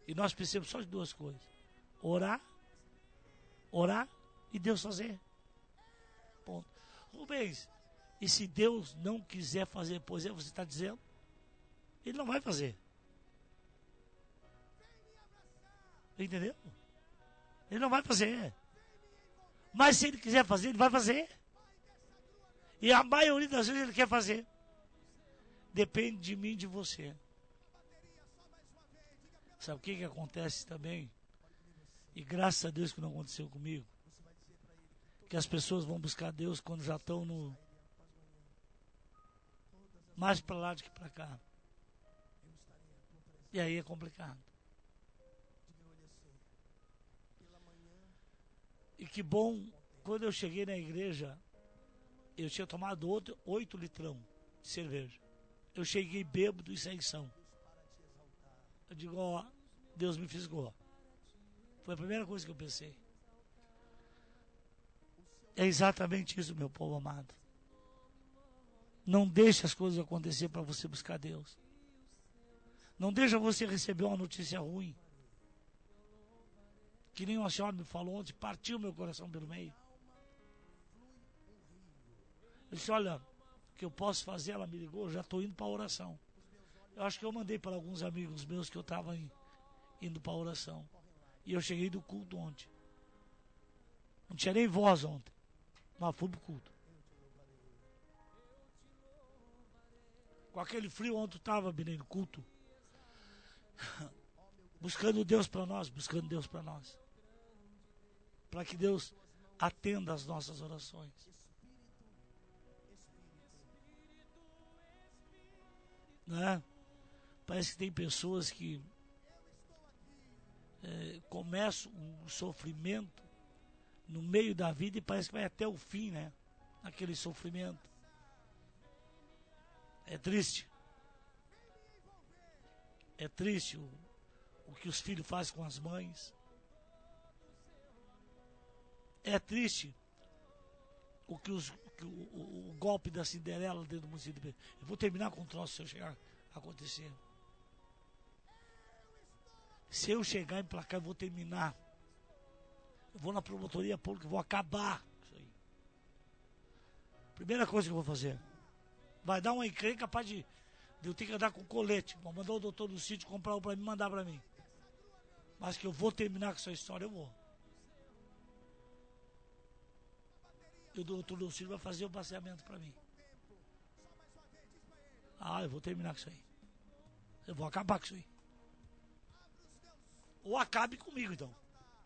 E nós precisamos só de duas coisas. Orar e Deus fazer. Ponto. Rubens, e se Deus não quiser fazer, pois é, você está dizendo? Ele não vai fazer. Entendeu? Ele não vai fazer. Mas se ele quiser fazer, ele vai fazer. E a maioria das vezes ele quer fazer. Depende de mim e de você. Sabe o que acontece também? E graças a Deus que não aconteceu comigo. Que as pessoas vão buscar Deus quando já estão no mais para lá do que para cá. E aí é complicado. E que bom, quando eu cheguei na igreja, eu tinha tomado 8 litrão de cerveja. Eu cheguei bêbado e sem são. Eu digo, ó, Deus me fisgou. Foi a primeira coisa que eu pensei. É exatamente isso, meu povo amado. Não deixe as coisas acontecer para você buscar Deus. Não deixa você receber uma notícia ruim. Que nem uma senhora me falou ontem, partiu meu coração pelo meio. Eu disse, olha, o que eu posso fazer? Ela me ligou, já estou indo para a oração. Eu acho que eu mandei para alguns amigos meus que eu estava indo para a oração. E eu cheguei do culto ontem. Não tinha nem voz ontem. Mas fui pro culto. Com aquele frio ontem estava, Binei, no culto. Buscando Deus para nós, buscando Deus para nós. Para que Deus atenda as nossas orações. Né? Parece que tem pessoas que começam um sofrimento no meio da vida e parece que vai até o fim, né? Aquele sofrimento. É triste. É triste o que os filhos fazem com as mães. É triste o golpe da Cinderela dentro do município. Eu vou terminar com o troço se eu chegar a acontecer. Se eu chegar a emplacar, eu vou terminar. Eu vou na promotoria pública, vou acabar com isso aí. Primeira coisa que eu vou fazer. Vai dar uma encrenca capaz de eu ter que andar com colete. Vou mandar o doutor do sítio comprar um para mim e mandar para mim. Mas que eu vou terminar com essa história, eu vou. E o doutor do sítio vai fazer o passeamento para mim. Eu vou terminar com isso aí. Eu vou acabar com isso aí. Ou acabe comigo, então.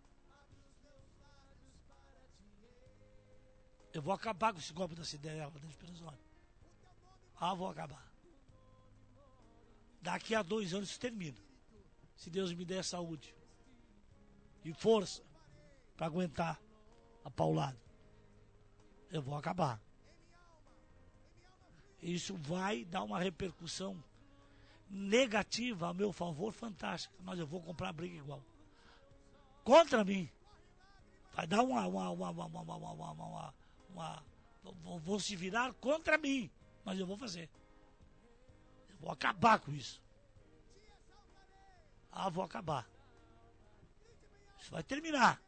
Eu vou acabar com esse golpe da Cinderela dentro de Perizório. Vou acabar. Daqui a 2 anos isso termina. Se Deus me der saúde e força para aguentar a paulada, eu vou acabar. Isso vai dar uma repercussão negativa a meu favor, fantástica. Mas eu vou comprar briga igual. Contra mim. Vai dar vão se virar contra mim. Mas eu vou fazer. Eu vou acabar com isso. Vou acabar. Isso vai terminar.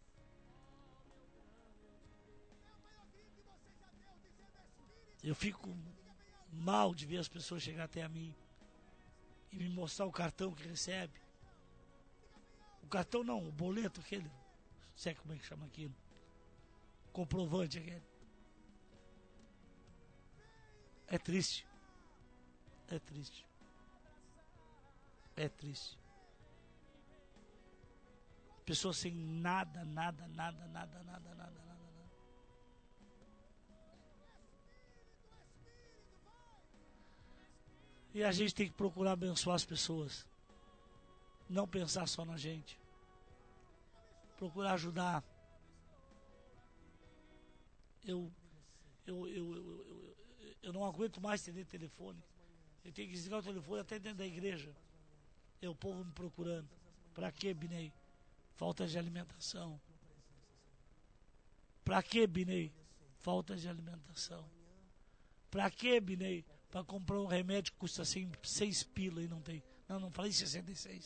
Eu fico mal de ver as pessoas chegar até a mim e me mostrar o cartão que recebe. O cartão não, o boleto aquele. Não sei como é que chama aquilo. Comprovante aquele. É triste. É triste. É triste. Pessoas sem nada. E a gente tem que procurar abençoar as pessoas. Não pensar só na gente. Procurar ajudar. Eu não aguento mais atender telefone. Eu tenho que desligar o telefone até dentro da igreja. É o povo me procurando. Pra quê, Binei? Falta de alimentação. Pra quê, Binei? Falta de alimentação. Pra quê, Binei? Para comprar um remédio que custa 6 pila e não tem. Não falei 66.